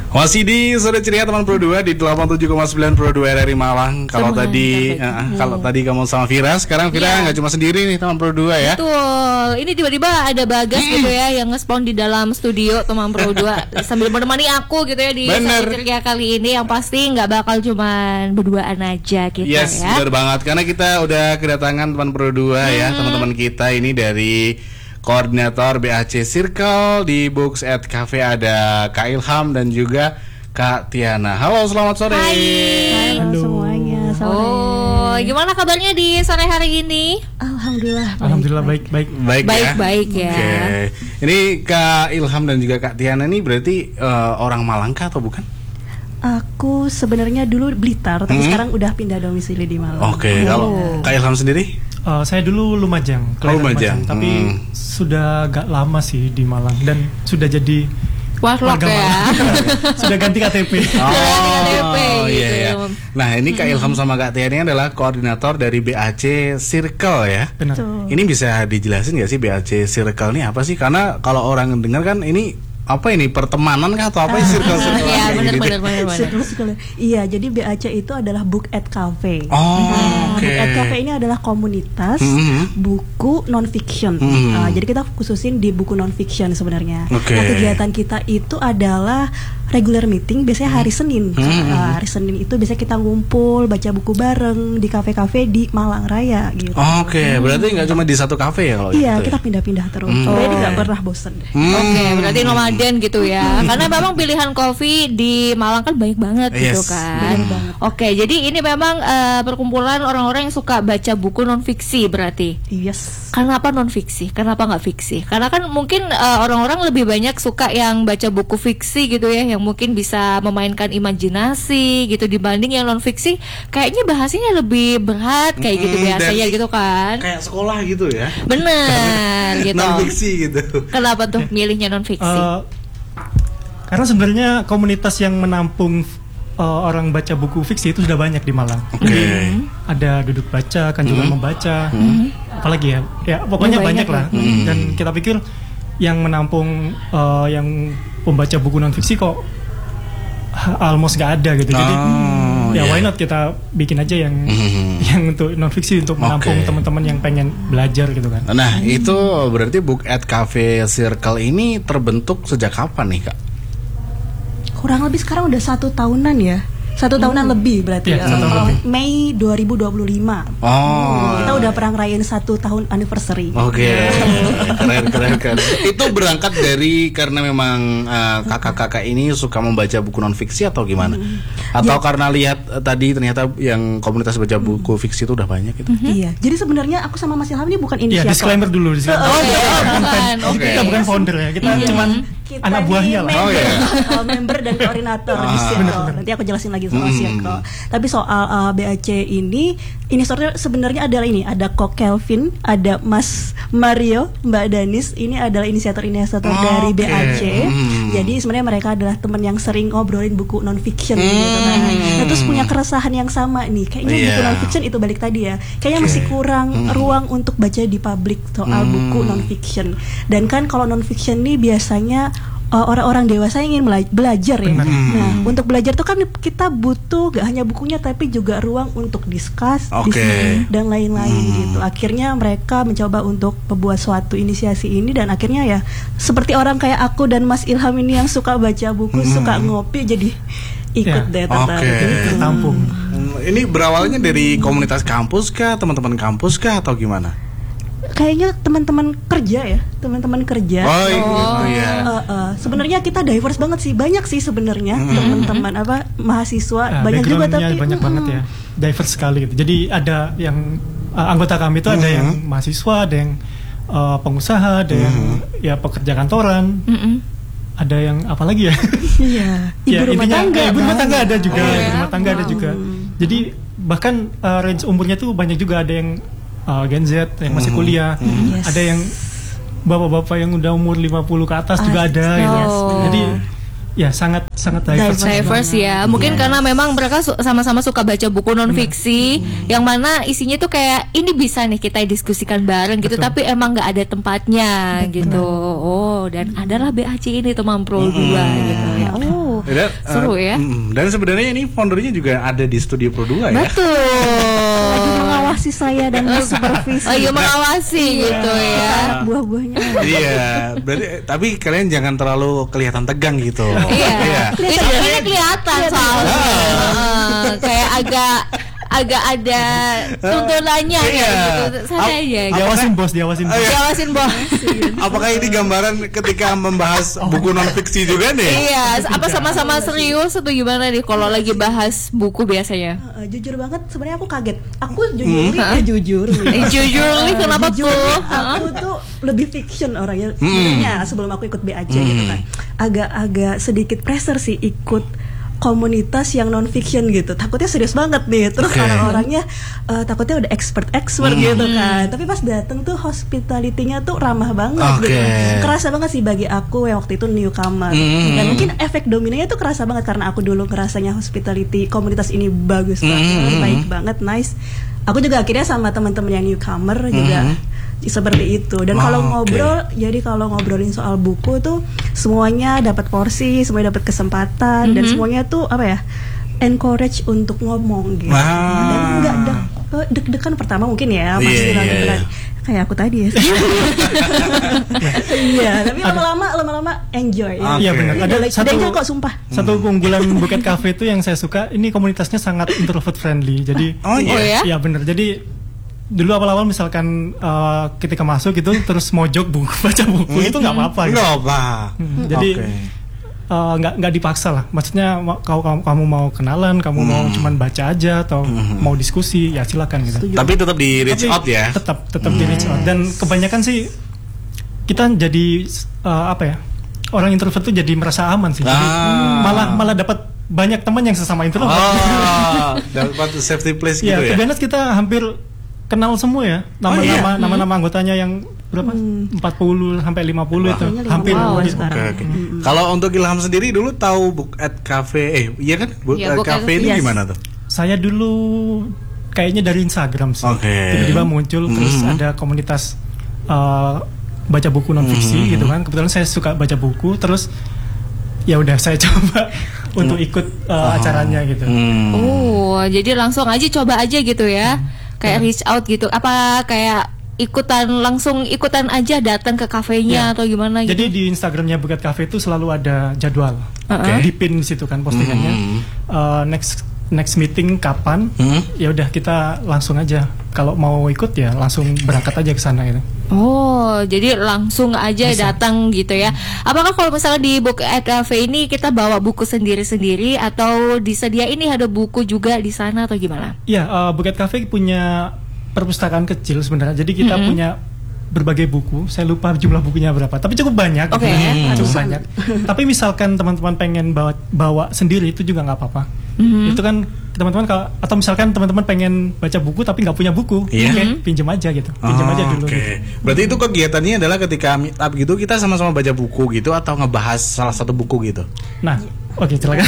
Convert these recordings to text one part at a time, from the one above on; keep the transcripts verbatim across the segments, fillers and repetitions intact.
Masih di Sore Ceria teman Pro dua di delapan puluh tujuh koma sembilan Pro dua R R I Malang. Kalau tadi uh, kalau tadi kamu sama Vira, sekarang Vira nggak yeah. cuma sendiri nih teman Pro dua ya. Betul. Ini tiba-tiba ada Bagas hmm. gitu ya yang nge-spawn di dalam studio teman Pro dua sambil menemani aku gitu ya di Sore Ceria kali ini, yang pasti nggak bakal cuman berduaan aja gitu yes, ya. Yes, benar banget karena kita udah kedatangan teman Pro dua hmm. ya, teman-teman kita ini dari Koordinator B A C Circle di Books at Cafe, ada Kak Ilham dan juga Kak Tiana. Halo, selamat sore. Hai. Halo semuanya. Sore. Oh, gimana kabarnya di sore hari ini? Alhamdulillah. Baik, Alhamdulillah baik baik. Baik, baik ya. Baik ya. Oke. Okay. Ini Kak Ilham dan juga Kak Tiana ini berarti uh, orang Malang kah atau bukan? Aku sebenarnya dulu Blitar, tapi hmm. sekarang udah pindah domisili di Malang. Oke, okay. oh. Kalau Kak Ilham sendiri? Uh, saya dulu Lumajang, oh, Lumajang. Lumajang, tapi hmm. sudah agak lama sih di Malang dan sudah jadi warlock ya. Sudah ganti K T P. Oh, oh iya, iya. Nah, ini Kak Ilham sama Kak Tia ini adalah koordinator dari B A C Circle ya. Benar. Ini bisa dijelasin nggak sih B A C Circle ini apa sih? Karena kalau orang dengar kan ini apa ini pertemanan kah atau apa circle circle? Iya benar benar benar. Iya, jadi B A C itu adalah Book at Cafe. Oh, nah, okay. Book at Cafe ini adalah komunitas mm-hmm. buku non fiction. Mm-hmm. Uh, jadi kita khususin di buku non fiction sebenarnya. Okay. Nah, kegiatan kita itu adalah regular meeting, biasanya hari Senin. Mm-hmm. Uh, hari Senin itu biasanya kita ngumpul baca buku bareng di kafe-kafe di Malang Raya gitu. Oke, okay. hmm. berarti nggak cuma di satu kafe ya kalau iya, gitu? kita pindah-pindah terus. Mm. Jadi oh. nggak pernah bosan deh. Mm. Oke, okay, berarti nomaden gitu ya. Karena memang pilihan kopi di Malang kan banyak banget yes. gitu kan. Oke, okay, jadi ini memang uh, perkumpulan orang-orang yang suka baca buku non fiksi berarti. Yes. Kenapa non fiksi? Kenapa nggak fiksi? Karena kan mungkin uh, orang-orang lebih banyak suka yang baca buku fiksi gitu ya, yang mungkin bisa memainkan imajinasi gitu dibanding yang non fiksi. Kayaknya bahasanya lebih berat kayak gitu mm, biasanya gitu kan. Kayak sekolah gitu ya. Bener gitu. Non fiksi gitu. Kenapa tuh milihnya non fiksi? Uh, karena sebenarnya komunitas yang menampung uh, orang baca buku fiksi itu sudah banyak di Malang. Oke. Okay. Mm-hmm. Ada duduk baca, kan juga mm-hmm. membaca. Mm-hmm. Apalagi ya, ya pokoknya banyak, banyak lah. Mm-hmm. Dan kita pikir yang menampung uh, yang pembaca buku non fiksi kok almost gak ada gitu. Jadi oh, ya yeah. why not kita bikin aja yang mm-hmm. yang untuk non fiksi untuk menampung okay. teman-teman yang pengen belajar gitu kan. Nah, hmm. itu berarti Book at Cafe Circle ini terbentuk sejak kapan nih, Kak? Kurang lebih sekarang udah satu tahunan ya. Satu tahunan hmm. lebih berarti ya, uh, lebih. Mei dua ribu dua puluh lima. Oh. Hmm, kita udah pernah ngerayain satu tahun anniversary. Oke. Okay. keren keren keren. Itu berangkat dari karena memang uh, kakak-kakak ini suka membaca buku non fiksi atau gimana? Hmm. Atau ya. karena lihat uh, tadi ternyata yang komunitas baca buku hmm. fiksi itu udah banyak gitu. Hmm. Iya. Jadi sebenarnya aku sama Mas Ilham ini bukan inisiator. Iya, disclaimer dulu disclaimer. Oh, okay. bukan, okay. Kita bukan founder ya. Kita iya. cuman kita anak buahnya lah. Member, oh, iya. uh, member dan koordinator ah, di Circle. Nanti aku jelasin lagi soal hmm. Circle. Tapi soal uh, B A C ini, ini sebenarnya adalah ini, ada Kok Kelvin, ada Mas Mario, Mbak Danis. Ini adalah inisiator-inisiator oh, dari B A C. Okay. Hmm. Jadi sebenarnya mereka adalah teman yang sering ngobrolin buku non fiction hmm. gitu kan. Nah, terus punya keresahan yang sama nih. Kayaknya yeah. buku non fiction itu balik tadi ya. Kayaknya okay. masih kurang hmm. ruang untuk baca di publik soal hmm. buku non fiction. Dan kan kalau non fiction nih biasanya Uh, orang-orang dewasa yang ingin bela- belajar ya. Hmm. Nah, untuk belajar tuh kan kita butuh gak hanya bukunya tapi juga ruang untuk discuss, okay. diskusi dan lain-lain hmm. gitu. Akhirnya mereka mencoba untuk membuat suatu inisiasi ini dan akhirnya ya seperti orang kayak aku dan Mas Ilham ini yang suka baca buku, hmm. suka ngopi jadi ikut yeah. deh tertarik. Okay. Tertampung. Hmm. Ini berawalnya dari komunitas kampus kah, teman-teman kampus kah atau gimana? Kayaknya teman-teman kerja ya, teman-teman kerja. Oh, oh iya. Uh, uh, sebenarnya kita diverse banget sih, banyak sih sebenarnya mm-hmm. teman-teman apa mahasiswa nah, banyak juga tapi banyak mm-hmm. banget ya, diverse sekali gitu. Jadi ada yang uh, anggota kami itu mm-hmm. ada yang mahasiswa, ada yang uh, pengusaha, ada mm-hmm. yang ya pekerja kantoran. Mm-hmm. Ada yang apa lagi ya? Iya. Ibu ya, rumah intinya, tangga. Ibu rumah tangga ada juga, oh, ya? ibu rumah tangga wow. ada juga. Jadi bahkan uh, range umurnya tuh banyak juga, ada yang Uh, Gen Z yang masih kuliah, mm. yes. ada yang bapak-bapak yang udah umur lima puluh ke atas ah, juga ada oh. gitu. Jadi ya sangat sangat diverse, diverse ya. Mungkin yes. karena memang mereka su- sama-sama suka baca buku non fiksi hmm. yang mana isinya tuh kayak ini bisa nih kita diskusikan bareng gitu. Betul. Tapi emang nggak ada tempatnya. Betul. Gitu. Oh, dan adalah B A C ini teman Pro dua hmm. gitu ya. Oh. Wow, dan, seru uh, ya. mm, dan sebenarnya ini foundernya juga ada di Studio Pro dua ya. Betul. Lagi mengawasi saya dan supervisi. Oh iya, mengawasi gitu ya. Anak buah-buahnya. Iya, berarti tapi kalian jangan terlalu kelihatan tegang gitu. Iya. Ini sebenarnya kelihatan soalnya. Heeh, kayak agak agak ada tuntunannya Iya. gitu. Santai aja. Gitu. Diawasin bos, diawasin bos. Diawasin bos. Apakah ini gambaran ketika membahas buku non fiksi juga nih? Iya, apa sama-sama serius atau gimana nih kalau lagi bahas buku biasanya? Uh, jujur banget sebenarnya aku kaget. Aku jujur, hmm. eh, jujur. Eh, jujur nih kenapa Jujur, tuh? aku tuh lebih fiction orangnya sebenarnya sebelum aku ikut B A C gitu kan. Agak-agak sedikit pressure sih ikut komunitas yang non fiction gitu. Takutnya serius banget nih. Terus Okay. orang-orangnya uh, takutnya udah expert-expert Hmm. gitu kan. Tapi pas dateng tuh hospitality-nya tuh ramah banget Okay. gitu. Kerasa banget sih bagi aku yang waktu itu newcomer. Hmm. Dan mungkin efek dominanya tuh kerasa banget karena aku dulu ngerasanya hospitality komunitas ini bagus banget, Hmm. baik banget, nice. Aku juga akhirnya sama teman-teman yang newcomer juga seperti itu. Dan Oh, kalau oke. ngobrol, jadi kalau ngobrolin soal buku tuh semuanya dapat porsi, semuanya dapat kesempatan, dan semuanya tuh apa ya, encourage untuk ngomong gitu. Ah. Dan nggak deg- deg-degan pertama mungkin ya, pasti Iya, yeah, iya, iya. kayak aku tadi ya. Iya, tapi lama-lama lama-lama enjoy. Ya. Oke. Iya benar. Ada Ada satu enjoy kok sumpah. satu keunggulan Buket Cafe itu yang saya suka, ini komunitasnya sangat introvert friendly. Jadi Oh, iya? Oh ya? Iya benar. Jadi dulu awal-awal misalkan uh, ketika masuk itu terus mojok buku baca buku itu nggak apa-apa. gitu. Nggak apa. Hmm, Jadi Oke. uh, nggak nggak dipaksa lah. Maksudnya ma- kalau kamu, kamu mau kenalan, kamu mau cuman baca aja atau mau diskusi, ya silakan gitu. Tapi tetap di reach Tapi out ya. Tetap tetap di reach out. Dan kebanyakan sih kita jadi uh, apa ya, orang introvert tuh jadi merasa aman sih. Jadi Ah. malah malah dapat banyak teman yang sesama introvert. Oh, dapat safety place Ya, gitu ya. to be honest kita hampir kenal semua ya, Oh, iya? nama-nama nama-nama anggotanya yang berapa? empat puluh sampai lima puluh itu. Kayaknya lima Hampir puluh gitu. sekarang. Oke, oke. Kalau untuk Ilham sendiri dulu tahu Book at Cafe, eh iya kan? Book Iya, at Book at Cafe ini Yes. gimana tuh? Saya dulu kayaknya dari Instagram sih. Oke. Tiba-tiba muncul terus Mhm. ada komunitas uh, baca buku non fiksi Mhm. gitu kan. Kebetulan saya suka baca buku, terus ya udah saya coba untuk ikut uh, acaranya gitu. Hmm. Oh, jadi langsung aja coba aja gitu ya. Kayak reach out gitu. Apa kayak ikutan langsung ikutan aja datang ke kafenya Ya. atau gimana gitu? Jadi di Instagramnya Buket Cafe itu selalu ada jadwal. Oke. Di pin di situ kan postingannya. Mhm. Uh, next next meeting kapan? Hmm? Ya udah kita langsung aja. Kalau mau ikut ya langsung berangkat aja ke sana gitu. Oh, jadi langsung aja Bisa. datang gitu ya. Apakah kalau misalnya di Book at Cafe ini kita bawa buku sendiri-sendiri atau disediain ini ada buku juga di sana atau gimana? Iya, uh, Buket Cafe punya perpustakaan kecil sebenarnya. Jadi kita Mhm. punya berbagai buku. Saya lupa jumlah bukunya berapa, tapi cukup banyak. Oke. Hmm. Cukup Ratusan. banyak. Tapi misalkan teman-teman pengen bawa bawa sendiri itu juga nggak apa-apa. Mhm. Itu kan teman-teman kalau atau misalkan teman-teman pengen baca buku tapi nggak punya buku, Iya. oke, pinjam aja gitu. Pinjam Oh, aja dulu. Oke. Gitu. Berarti itu kegiatannya adalah ketika meet up gitu kita sama-sama baca buku gitu atau ngebahas salah satu buku gitu. Nah, oke silakan.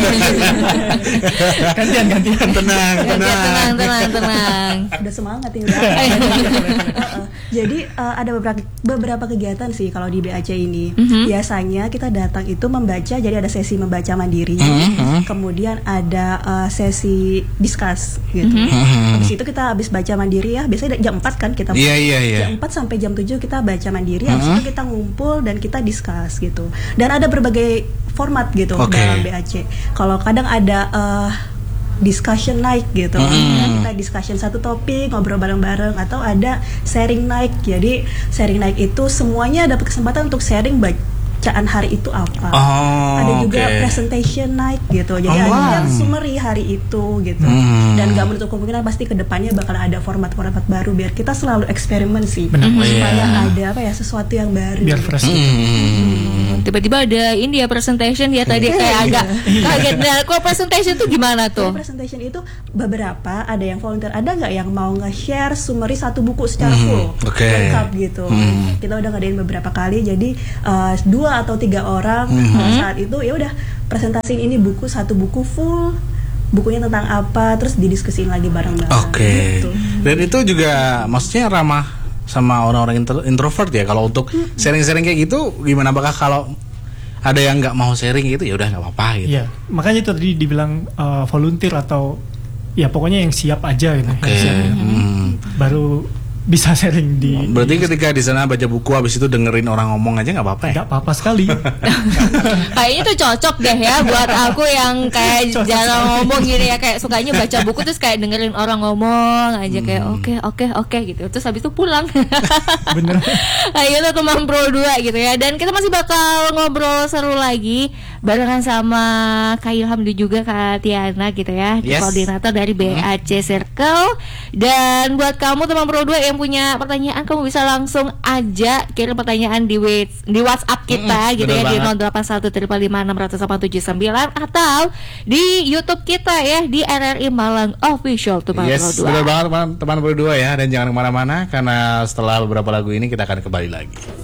gantian gantian. Tenang, Ya, tenang. tenang, tenang, tenang. Udah semangat ini. udah. Uh-uh. Jadi uh, ada beberapa beberapa kegiatan sih kalau di B A C ini. Mhm. Biasanya kita datang itu membaca, jadi ada sesi membaca mandiri. Mhm. Kemudian ada uh, sesi discuss gitu. Mhm. Habis itu kita habis baca mandiri ya, biasanya jam empat kan kita. Iya, iya, iya. Jam empat sampai jam tujuh kita baca mandiri, habis itu kita ngumpul dan kita discuss gitu. Dan ada berbagai format gitu Oke. dalam B A C. Kalau kadang ada uh, discussion night gitu, Mm. kita discussion satu topik, ngobrol bareng-bareng, atau ada sharing night. Jadi sharing night itu semuanya dapat kesempatan untuk sharing bacaan hari itu apa. Oh, Ada juga oke. presentation night gitu. Jadi Oh, ada wow. yang summary hari itu gitu. Hmm. Dan nggak menutup kemungkinan pasti kedepannya bakal ada format-format baru biar kita selalu eksperimen sih. Benar. Supaya Iya. ada apa ya, sesuatu yang baru. Biar fresh. gitu. Hmm. Tiba-tiba ada ini ya presentation ya tadi kayak agak kaget. Nah, kalau presentation tuh gimana Jadi tuh? presentation itu beberapa ada yang volunteer, ada nggak yang mau nge-share summary satu buku secara Hmm, full oke. lengkap gitu. Hmm. Kita udah ngadain beberapa kali, jadi uh, dua atau tiga orang Hmm. uh, saat itu ya udah presentasiin ini buku, satu buku full, bukunya tentang apa, terus didiskusiin lagi bareng-bareng. Oke. Gitu. Dan itu juga maksudnya ramah sama orang-orang intro- introvert ya. Kalau untuk sharing-sharing kayak gitu gimana? Apakah kalau ada yang nggak mau sharing gitu ya udah nggak apa-apa gitu. Iya, makanya itu tadi dibilang uh, volunteer atau ya pokoknya yang siap aja gitu. Oke. Yang siap, ya. Hmm. Baru bisa sharing di. Berarti di, ketika di sana baca buku habis itu dengerin orang ngomong aja nggak apa-apa ya? nggak apa-apa sekali. Kayaknya tuh cocok deh ya buat aku yang kayak Cocok jarang sekali. ngomong gini ya, kayak sukanya baca buku terus kayak dengerin orang ngomong aja kayak Hmm. oke oke oke gitu. Terus habis itu pulang. Bener. Ayo tuh teman Pro dua gitu ya. Dan kita masih bakal ngobrol seru lagi barengan sama Kak Ilham dan juga Kak Tiana gitu ya, Yes. koordinator dari B A C Circle. Dan buat kamu teman Pro dua yang punya pertanyaan, kamu bisa langsung aja kirim pertanyaan di wa- di WhatsApp kita Mm-mm, gitu bener ya di banget. nol delapan satu lima lima enam nol delapan tujuh sembilan atau di YouTube kita ya di R R I Malang Official teman Pro Yes, dua. benar banget teman teman berdua ya, dan jangan kemana-mana karena setelah beberapa lagu ini kita akan kembali lagi.